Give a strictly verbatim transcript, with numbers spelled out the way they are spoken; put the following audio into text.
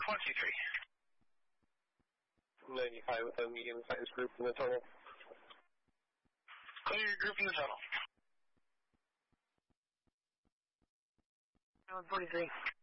twenty-three. ninety-five with a medium-sized group in the tunnel. Clear your group in the tunnel. one forty-three.